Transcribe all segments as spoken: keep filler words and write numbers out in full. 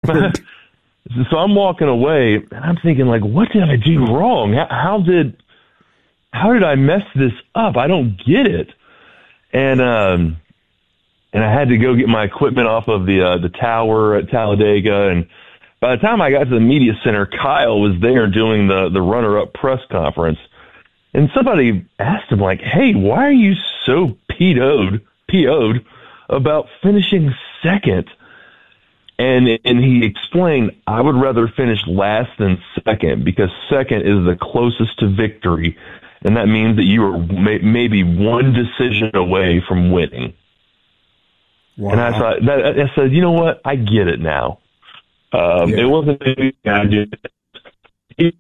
Lord. So I'm walking away, and I'm thinking, like, what did I do wrong? How, how did how did I mess this up? I don't get it. And um, and I had to go get my equipment off of the uh, the tower at Talladega. And by the time I got to the media center, Kyle was there doing the, the runner-up press conference. And somebody asked him, like, hey, why are you so P O'd, P O'd about finishing second? And and he explained, I would rather finish last than second because second is the closest to victory, and that means that you are may, maybe one decision away from winning. Wow. And I thought, that, I said, you know what? I get it now. Um, yeah. It wasn't anything I did.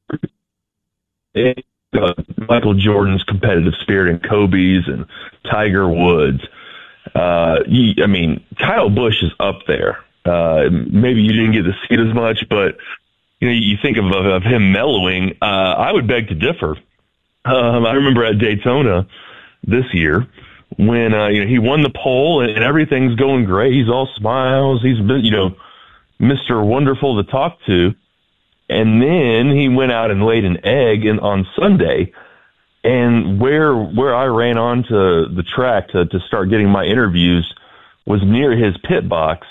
It, uh, Michael Jordan's competitive spirit and Kobe's and Tiger Woods. Uh, you, I mean, Kyle Busch is up there. Uh, maybe you didn't get to see it as much, but you know, you think of, of, of him mellowing. Uh, I would beg to differ. Um, I remember at Daytona this year when uh, you know he won the pole and, and everything's going great. He's all smiles. He's been, you know, Mister Wonderful to talk to, and then he went out and laid an egg in, on Sunday. And where where I ran onto the track to to start getting my interviews was near his pit box.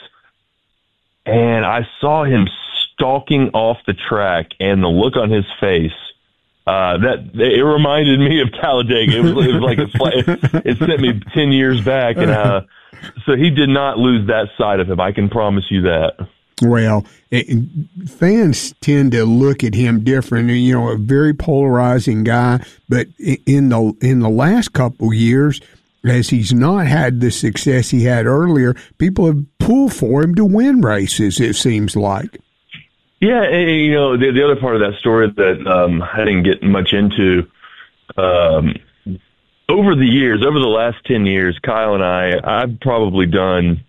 And I saw him stalking off the track, and the look on his face, uh, that it reminded me of Talladega. It was, it was like a, it sent me ten years back, and uh, so he did not lose that side of him. I can promise you that. Well, it, fans tend to look at him different. You know, a very polarizing guy, but in the in the last couple years, as he's not had the success he had earlier, people have pulled for him to win races, it seems like. Yeah, you know, the, the other part of that story that um, I didn't get much into, um, over the years, over the last ten years, Kyle and I, I've probably done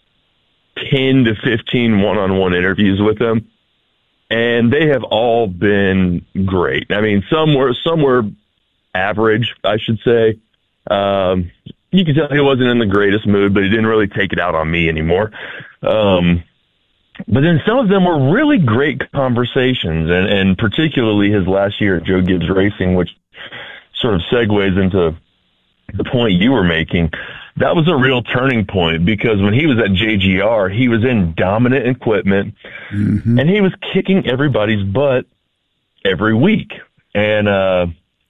ten to fifteen one-on-one interviews with him, and they have all been great. I mean, some were, some were average, I should say. Um, you could tell he wasn't in the greatest mood, but he didn't really take it out on me anymore. Um, but then some of them were really great conversations, and, and particularly his last year at Joe Gibbs Racing, which sort of segues into the point you were making. That was a real turning point because when he was at J G R, he was in dominant equipment, mm-hmm. and he was kicking everybody's butt every week. And, uh,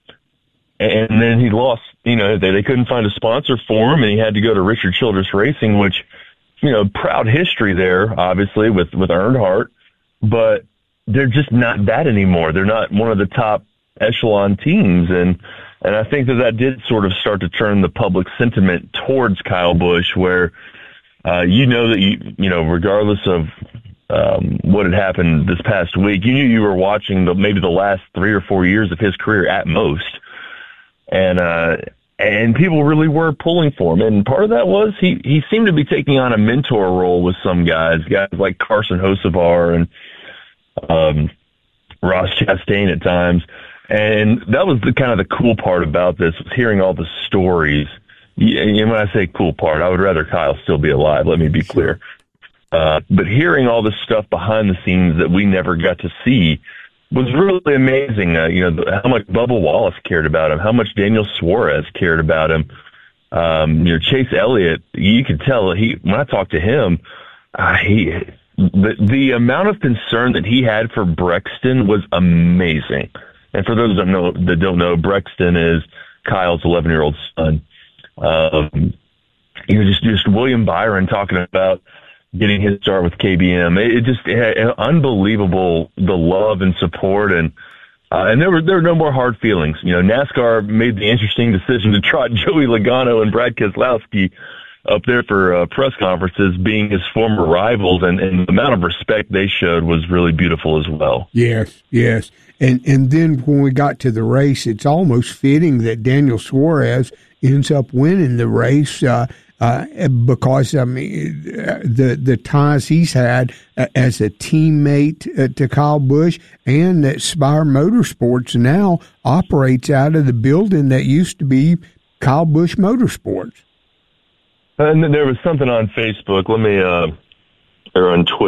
and then he lost, you know, they, they couldn't find a sponsor for him, and he had to go to Richard Childress Racing, which, you know, proud history there, obviously, with, with Earnhardt, but they're just not that anymore. They're not one of the top echelon teams. And, and I think that that did sort of start to turn the public sentiment towards Kyle Busch, where, uh, you know, that you, you know, regardless of, um, what had happened this past week, you knew you were watching the, maybe the last three or four years of his career at most. And, uh, and people really were pulling for him. And part of that was he, he seemed to be taking on a mentor role with some guys, guys like Carson Hocevar and, um, Ross Chastain at times. And that was the kind of the cool part about this, was hearing all the stories. And when I say cool part, I would rather Kyle still be alive. Let me be clear. Uh, but hearing all this stuff behind the scenes that we never got to see was really amazing. Uh, you know, how much Bubba Wallace cared about him, how much Daniel Suarez cared about him. Um, you know, Chase Elliott, you could tell he, when I talked to him, uh, he, the, the amount of concern that he had for Brexton was amazing. And for those that know, that don't know, Brexton is Kyle's eleven year old son. Um, you know, just, just William Byron talking about getting his start with K B M. It, it just it, it, unbelievable, the love and support, and uh, and there were there were no more hard feelings. You know, NASCAR made the interesting decision to trot Joey Logano and Brad Keselowski up there for uh, press conferences, being his former rivals, and, and the amount of respect they showed was really beautiful as well. Yes, yes. And and then when we got to the race, it's almost fitting that Daniel Suarez ends up winning the race. Uh, Uh, because I mean, the the ties he's had uh, as a teammate uh, to Kyle Busch, and that Spire Motorsports now operates out of the building that used to be Kyle Busch Motorsports. And then there was something on Facebook. Let me, uh, or on Twitter.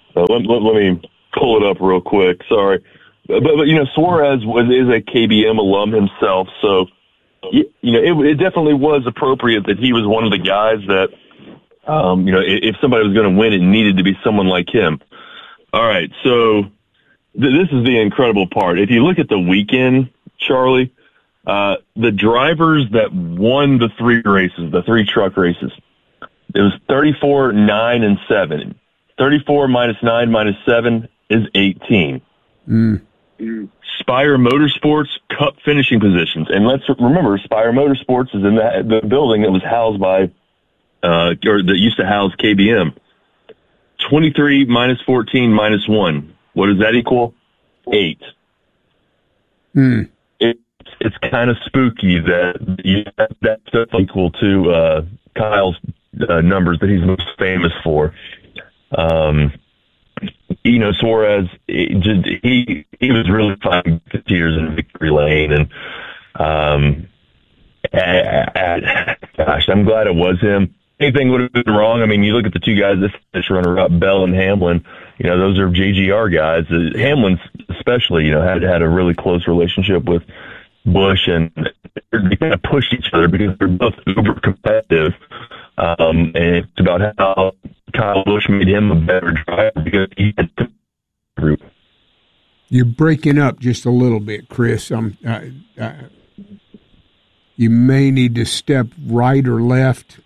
Uh, let, let, let me pull it up real quick. Sorry. But, but you know, Suarez was, is a K B M alum himself, so, you, you know, it, it definitely was appropriate that he was one of the guys that, um, you know, if, if somebody was going to win, it needed to be someone like him. All right, so th- this is the incredible part. If you look at the weekend, Charlie, uh, the drivers that won the three races, the three truck races, it was thirty-four, nine, and seven. thirty-four minus nine minus seven is eighteen. Mm. Spire Motorsports Cup finishing positions. And let's remember, Spire Motorsports is in the, the building that was housed by, uh, or that used to house K B M. twenty-three minus fourteen minus one. What does that equal? Eight. Mm. It, it's kind of spooky that you have that stuff equal to uh, Kyle's uh, numbers that he's most famous for. Um, you know, Suarez, just, he he was really fine for years in victory lane, and um, I, I, gosh, I'm glad it was him. Anything would have been wrong. I mean, you look at the two guys this finish runner-up, Bell and Hamlin. You know, those are J G R guys. Uh, Hamlin, especially, you know, had had a really close relationship with Busch, and they kind of pushed each other because they're both uber competitive. Um, and it's about how Kyle Busch made him a better driver because he had the group. You're breaking up just a little bit, Chris. Um, uh, uh, you may need to step right or left.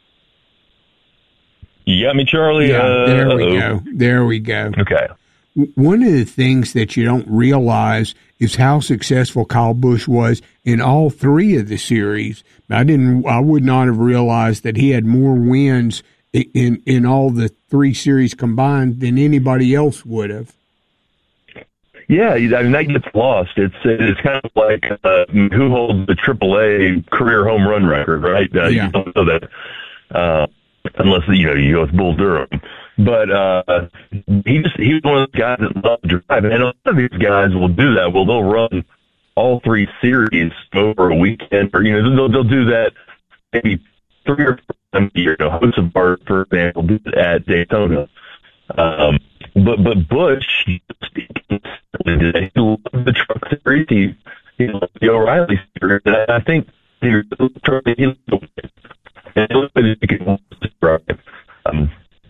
You got me, Charlie? Yeah, uh, there we uh-oh. go. There we go. Okay. One of the things that you don't realize is how successful Kyle Busch was in all three of the series. I didn't. I would not have realized that he had more wins in in all the three series combined than anybody else would have. Yeah, I mean that gets lost. It's it's kind of like uh, who holds the triple A career home run record, right? Uh, Yeah. You don't know that. Uh, Unless, you know, you go with Bull Durham. But uh, he just he was one of those guys that loved to drive. And a lot of these guys will do that. Well, they'll run all three series over a weekend. Or, you know, they'll, they'll do that maybe three or four times a year. You know, Hocevar, for example, did it at Daytona. Um, but but Busch, he loved the truck series. He, he loved the O'Reilly series. And I think he loved the win. And you can describe um,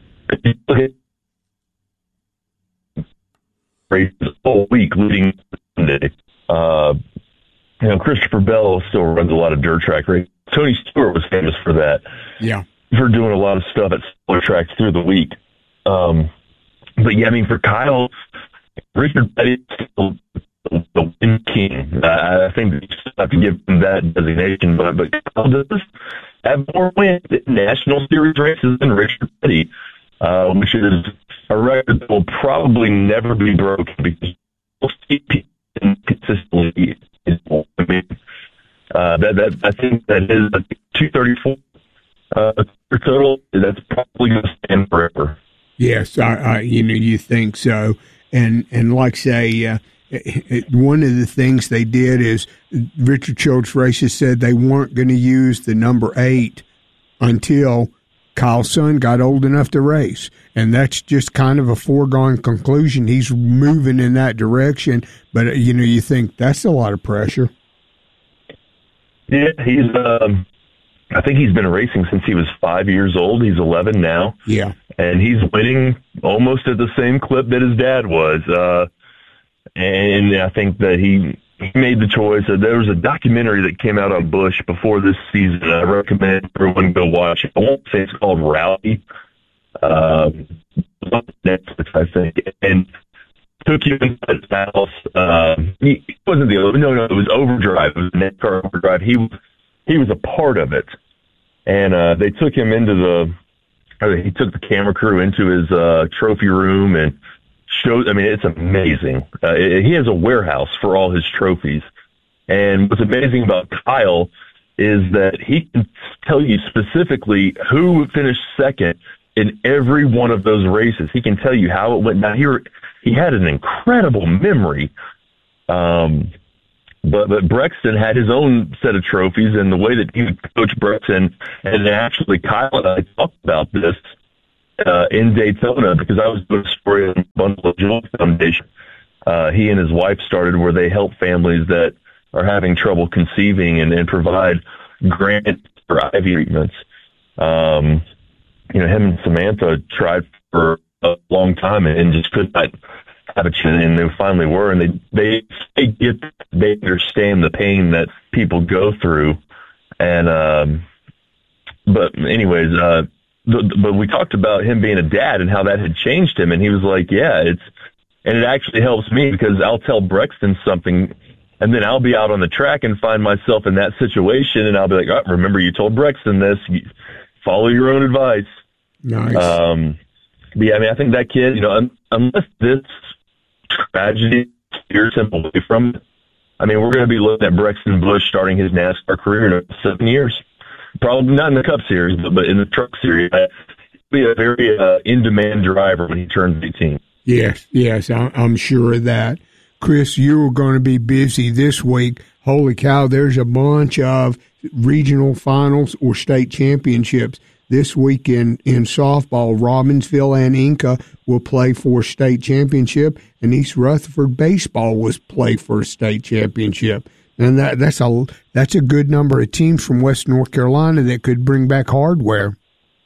all week leading to Sunday. Uh, you know, Christopher Bell still runs a lot of dirt track races. Tony Stewart was famous for that. Yeah, for doing a lot of stuff at smaller tracks through the week. Um, but yeah, I mean, for Kyle, Richard Petty is still the win king. Uh, I think you still have to give him that designation, but but Kyle does have more wins in National Series races than Richard Petty, uh, which is a record that will probably never be broken because we'll see people consistently. I mean, uh, that that I think that is two thirty-four uh, total. That's probably going to stand forever. Yes, I, I, you know, you think so, and and like say. Uh, It, one of the things they did is Richard Childress Races said they weren't going to use the number eight until Kyle's son got old enough to race. And that's just kind of a foregone conclusion. He's moving in that direction. But, you know, you think that's a lot of pressure. Yeah, he's, um, I think he's been racing since he was five years old. He's eleven now. Yeah. And he's winning almost at the same clip that his dad was. Uh, And I think that he, he made the choice. Uh, there was a documentary that came out on Busch before this season. I recommend everyone go watch it. I won't say it's called Rowdy. Um, Netflix, I think. And took you inside his house. Um, he, he wasn't the other. No, no, it was Overdrive. It was NASCAR Overdrive. He he was a part of it. And uh, they took him into the. Or he took the camera crew into his uh, trophy room and. Shows, I mean, it's amazing. Uh, it, he has a warehouse for all his trophies. And what's amazing about Kyle is that he can tell you specifically who finished second in every one of those races. He can tell you how it went down. He, he had an incredible memory. Um, but, but Brexton had his own set of trophies, and the way that he would coach Brexton, and actually Kyle and I talked about this, uh, in Daytona because I was doing a story on the Bundle of Joy Foundation. Uh, he and his wife started where they help families that are having trouble conceiving and, and provide grants for I V treatments. Um, you know, him and Samantha tried for a long time and just could not have a chance, and they finally were. And they they they get they understand the pain that people go through. And um, but anyways, uh, the, but we talked about him being a dad and how that had changed him, and he was like, "Yeah, it's and it actually helps me because I'll tell Brexton something." And then I'll be out on the track and find myself in that situation, and I'll be like, oh, remember you told Brexton this. You follow your own advice. Nice. Um, but yeah, I mean, I think that kid, you know, un- unless this tragedy steers him away from it, I mean, we're going to be looking at Braxton Bush starting his NASCAR career in seven years. Probably not in the Cup Series, but, but in the Truck Series. He'll be a very uh, in-demand driver when he turns eighteen. Yes, yes, I'm sure of that. Chris, you're going to be busy this week. Holy cow, there's a bunch of regional finals or state championships. This week in, in softball, Robbinsville and Inca will play for a state championship, and East Rutherford baseball will play for a state championship. And that that's a that's a good number of teams from West North Carolina that could bring back hardware.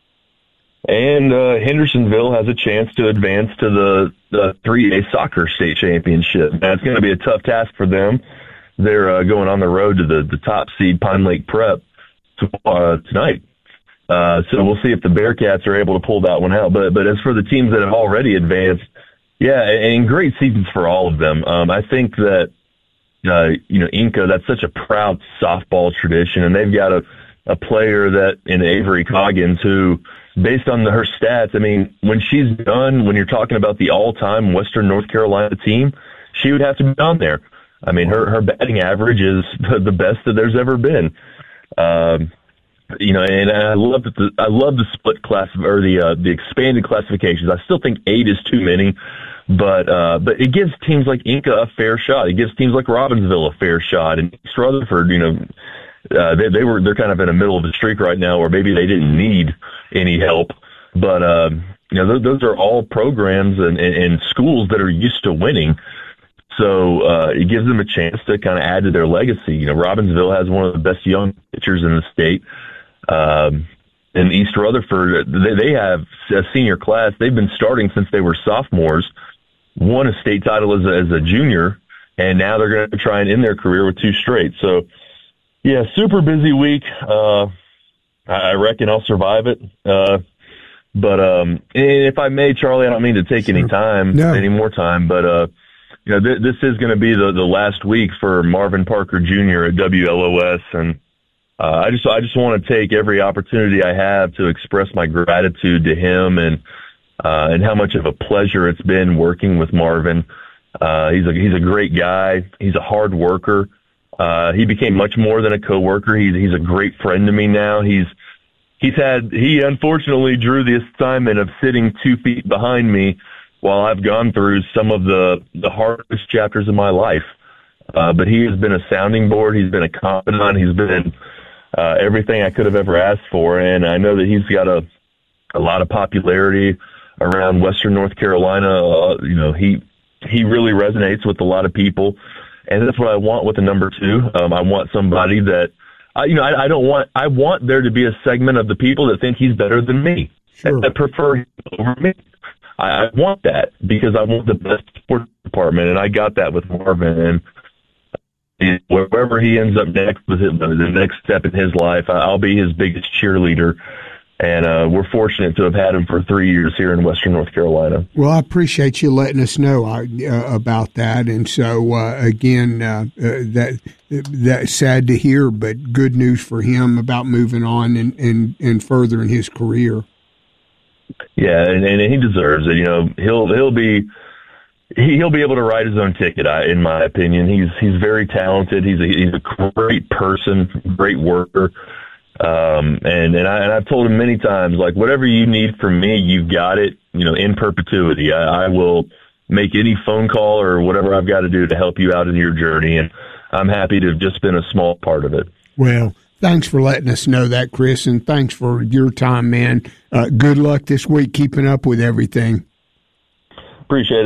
And uh, Hendersonville has a chance to advance to the, the three A soccer state championship. Now, it's going to be a tough task for them. They're uh, going on the road to the, the top seed Pine Lake Prep to, uh, tonight. Uh, so we'll see if the Bearcats are able to pull that one out. But but as for the teams that have already advanced, yeah, and great seasons for all of them. Um, I think that, uh, you know, Inca, that's such a proud softball tradition, and they've got a, a player that in Avery Coggins who – based on the, her stats, I mean, when she's done, when you're talking about the all-time Western North Carolina team, she would have to be on there. I mean, her, her batting average is the best that there's ever been. Um, you know, and I love the I love the split class or the uh, the expanded classifications. I still think eight is too many, but uh, but it gives teams like Inca a fair shot. It gives teams like Robbinsville a fair shot, and East Rutherford, you know. Uh, they, they were, they're kind of in the middle of the streak right now where maybe they didn't need any help. But, um, you know, those, those are all programs and, and, and schools that are used to winning. So, uh, it gives them a chance to kind of add to their legacy. You know, Robbinsville has one of the best young pitchers in the state. Um, and East Rutherford, they, they have a senior class. They've been starting since they were sophomores, won a state title as a, as a junior, and now they're going to try and end their career with two straight. So, yeah, super busy week. Uh, I reckon I'll survive it. Uh, but um, if I may, Charlie, I don't mean to take sure. any time, no. any more time, but uh, you know, th- this is going to be the, the last week for Marvin Parker Junior at W L O S, and uh, I just I just want to take every opportunity I have to express my gratitude to him and uh, and how much of a pleasure it's been working with Marvin. Uh, he's a he's a great guy. He's a hard worker. Uh, he became much more than a coworker. He's, he's a great friend to me now. He's, he's had, he unfortunately drew the assignment of sitting two feet behind me while I've gone through some of the, the hardest chapters of my life. Uh, but he has been a sounding board. He's been a confidant. He's been, uh, everything I could have ever asked for. And I know that he's got a, a lot of popularity around Western North Carolina. Uh, you know, he, he really resonates with a lot of people. And that's what I want with the number two. Um, I want somebody that, I, you know, I, I don't want, I want there to be a segment of the people that think he's better than me, sure. that, that prefer him over me. I, I want that because I want the best sports department, and I got that with Marvin. And wherever he ends up next with him, the next step in his life, I'll be his biggest cheerleader. And uh, we're fortunate to have had him for three years here in Western North Carolina. Well, I appreciate you letting us know uh, about that. And so, uh, again, uh, uh, that that's sad to hear, but good news for him about moving on and, and, and furthering his career. Yeah, and, and he deserves it. You know, he'll he'll be he'll be able to write his own ticket. I, in my opinion, he's he's very talented. He's a, he's a great person, great worker. Um, and, and I, and I've told him many times, like, whatever you need from me, you've got it, you know, in perpetuity. I, I will make any phone call or whatever I've got to do to help you out in your journey. And I'm happy to have just been a small part of it. Well, Thanks for letting us know that, Chris, and thanks for your time, man. Uh, good luck this week keeping up with everything. Appreciate it.